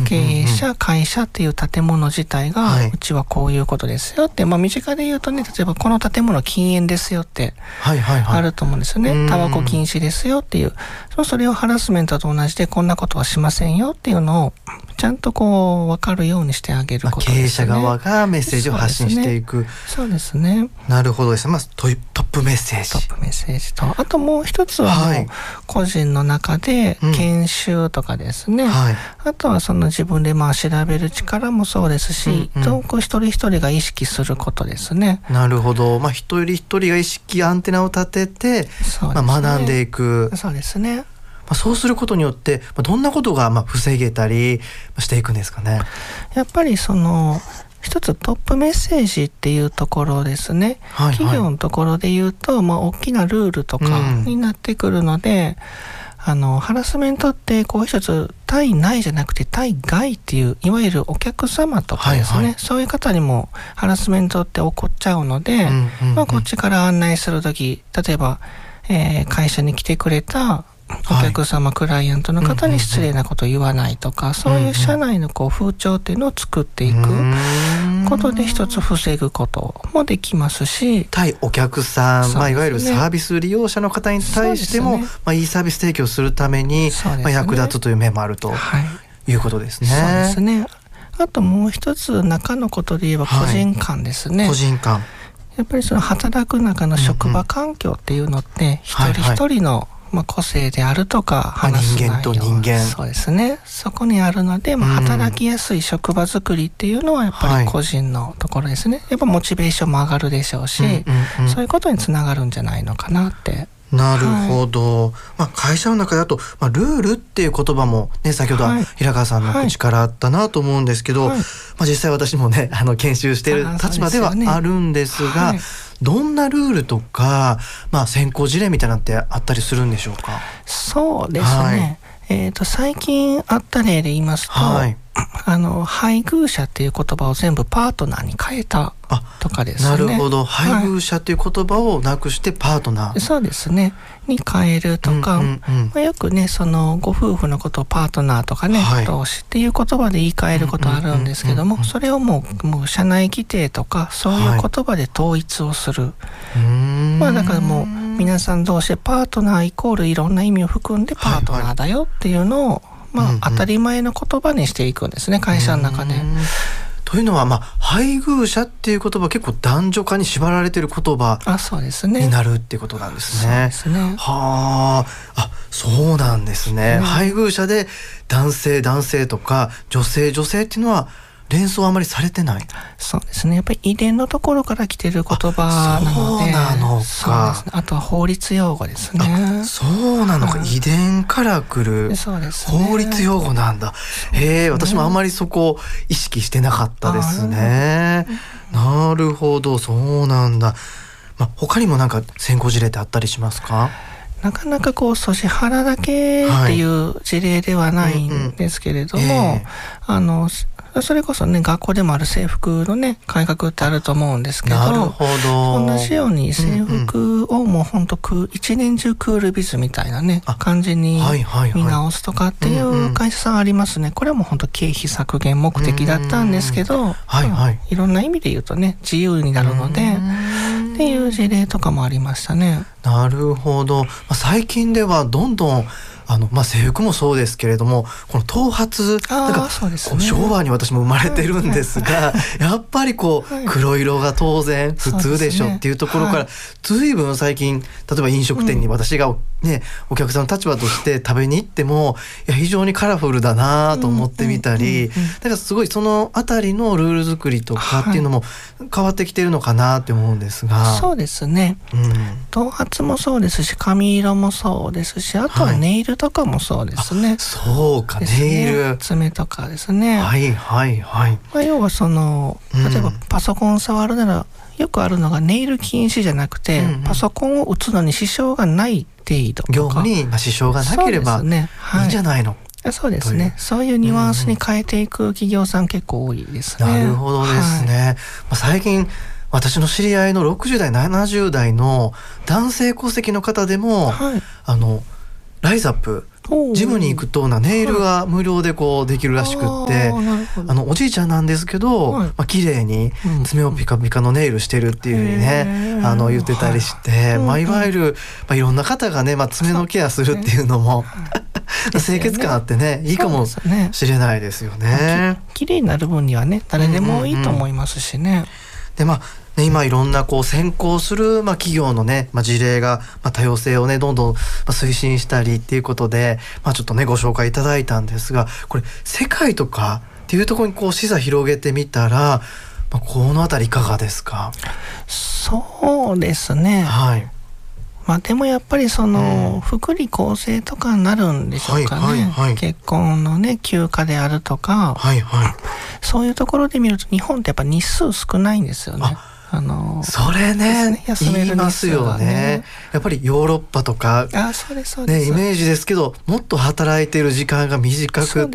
経営者、会社っていう建物自体が、 はい、 うちはこういうことですよって、身近で言うとね、例えばこの建物禁煙ですよってあると思うんですよね。タバコ禁止ですよっていう。それをハラスメントと同じでこんなことはしませんよっていうのをちゃんと分かるようにしてあげることですね。 経営者側がメッセージを発信していく。 そうですね。 なるほどですね。トップメッセージ。 トップメッセージと、あともう一つは個人の中で研修とかですね。あとは自分で調べる力もそうですし、一人一人が意識することですね。 なるほど。一人一人が意識、アンテナを立てて、学んでいく。 そうですね。 そうすることによってどんなことが防げたりしていくんですかね。 やっぱり一つトップメッセージっていうところですね。企業のところで言うと、大きなルールとかになってくるので、ハラスメントって一つ対内じゃなくて対外っていう、いわゆるお客様とかですね、そういう方にもハラスメントって起こっちゃうので、こっちから案内するとき、例えば、会社に来てくれたお客様、クライアントの方に失礼なことを言わないとか、そういう社内の風潮っていうのを作っていくことで一つ防ぐこともできますし、 対お客さん、いわゆるサービス利用者の方に対しても、いいサービス提供するために、役立つという面もあるということですね。 そうですね。あともう一つ中のことで言えば個人間ですね。 個人間。 やっぱり働く中の職場環境っていうのって、一人一人の個性であるとか話す内容、 人間と人間、 そうですね、そこにあるので、働きやすい職場作りっていうのはやっぱり個人のところですね。やっぱモチベーションも上がるでしょうし、そういうことにつながるんじゃないのかなって。 なるほど。会社の中だと、ルールっていう言葉もね、先ほどは平川さんの口からあったなと思うんですけど、実際私もね、研修している立場ではあるんですが、どんなルールとか、先行事例みたいなのってあったりするんでしょうか。 そうですね。最近あった例で言いますと、配偶者っていう言葉を全部パートナーに変えたとかですね。 なるほど。配偶者っていう言葉をなくしてパートナー。 そうですね。に変えるとか、よくね、ご夫婦のことをパートナーとかね、同士っていう言葉で言い換えることあるんですけども、それをもう社内規定とか、そういう言葉で統一をする。だからもう、皆さん同士でパートナーイコールいろんな意味を含んでパートナーだよっていうのを、当たり前の言葉にしていくんですね、会社の中で。 というのは、配偶者っていう言葉結構男女化に縛られている言葉になるっていうことなんですね。 そうですね。 はあ、そうなんですね。配偶者で男性とか女性っていうのは連想あまりされてない。 そうですね。やっぱり遺伝のところから来てる言葉なので。 そうなのか。 そうですね。あとは法律用語ですね。 そうなのか。遺伝から来る法律用語なんだ。私もあまりそこを意識してなかったですね。なるほど、そうなんだ。他にも先行事例ってあったりしますか？ なかなかソシハラだけっていう事例ではないんですけれども、それこそね、学校でもある制服のね、改革ってあると思うんですけど、 なるほど。 同じように制服をもう本当一年中クールビズみたいなね、感じに見直すとかっていう会社さんありますね。これはもう本当経費削減目的だったんですけど、いろんな意味で言うとね、自由になるので、っていう事例とかもありましたね。 なるほど。最近ではどんどん制服もそうですけれども、この頭髪昭和に私も生まれてるんですが、やっぱり黒色が当然普通でしょっていうところから、随分最近例えば飲食店に私がね、お客さんの立場として食べに行っても、非常にカラフルだなと思ってみたり、だからすごいそのあたりのルール作りとかっていうのも変わってきてるのかなって思うんですが。 そうですね。頭髪もそうですし、髪色もそうですし、あとはネイルとかもそうですね。 そうか、ネイル。 爪とかですね。要は例えばパソコン触るなら、よくあるのがネイル禁止じゃなくて、パソコンを打つのに支障がない程度とか。 業務に支障がなければいいんじゃないの。 そうですね。そういうニュアンスに変えていく企業さん結構多いですね。 なるほどですね。最近私の知り合いの60代70代の男性戸籍の方でも、ライザップジムに行くとネイルが無料でこうできるらしくって、おじいちゃんなんですけど、綺麗に爪をピカピカのネイルしてるっていうふうにね、言ってたりして、いわゆる、いろんな方がね、爪のケアするっていうのも清潔感あってね、いいかもしれないですよね。 綺麗になる分にはね、誰でもいいと思いますしね。 で今いろんなこう先行する企業のね、事例が多様性をねどんどん推進したりっていうことで、ちょっとねご紹介いただいたんですが、これ世界とかっていうところにこう視座広げてみたら、このあたりいかがですか？ そうですね。はい。でもやっぱり福利厚生とかになるんでしょうかね。結婚のね休暇であるとか、そういうところで見ると日本ってやっぱ日数少ないんですよね。 それね言いますよね。やっぱりヨーロッパとかねイメージですけど、もっと働いている時間が短くって、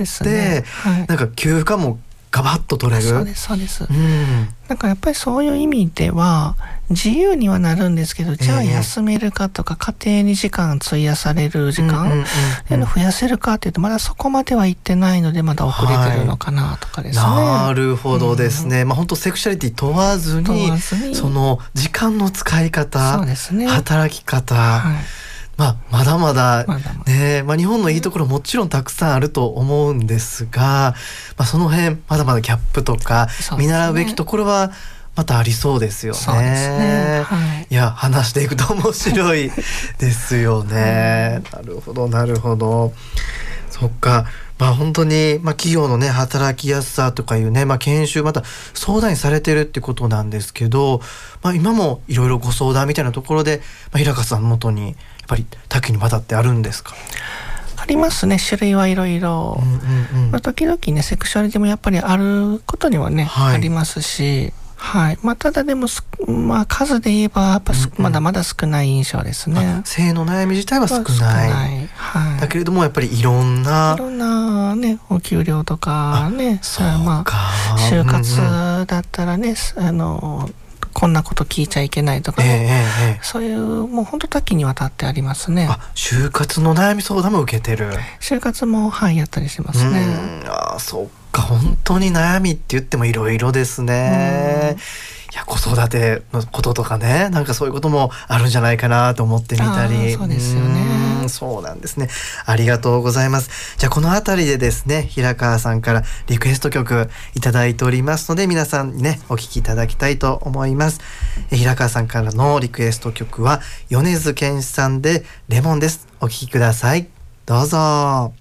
なんか休暇もガバッと取れる。 そうです。なんかやっぱりそういう意味では自由にはなるんですけど、じゃあ休めるかとか、家庭に時間費やされる時間増やせるかっていうと、まだそこまでは行ってないので、まだ遅れてるのかなとかですね。 なるほどですね。本当セクシャリティ問わずにその時間の使い方、働き方、まだまだね、日本のいいところもちろんたくさんあると思うんですが、その辺まだまだギャップとか見習うべきところはまたありそうですよね。いや話していくと面白いですよね。なるほど。そっか。本当に企業のね働きやすさとかいうね研修また相談にされてるってことなんですけど、今もいろいろご相談みたいなところで平川さんの元にやっぱり多岐にわたってあるんですか？ ありますね。種類はいろいろ。時々ねセクシュアリティもやっぱりあることにはね、ありますし。ただでも数で言えばやっぱまだまだ少ない印象ですね。 性の悩み自体は少ない。だけれどもやっぱりいろんなねお給料とかね、就活だったらねこんなこと聞いちゃいけないとか、そういうもう本当多岐にわたってありますね。 就活の悩み相談も受けてる。 就活もやったりしますね。 そっか、本当に悩みって言ってもいろいろですね。いや子育てのこととかね、なんかそういうこともあるんじゃないかなと思ってみたり。 そうですよね。 そうなんですね。ありがとうございます。じゃあこのあたりでですね、平川さんからリクエスト曲いただいておりますので、皆さんにねお聴きいただきたいと思います。平川さんからのリクエスト曲は米津玄師さんでレモンです。お聴きください。どうぞ。